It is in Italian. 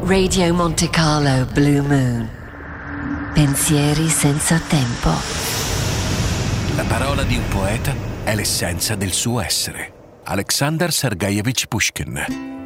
Radio Monte Carlo Blue Moon. Pensieri senza tempo. La parola di un poeta è l'essenza del suo essere. Alexander Sergeyevich Pushkin.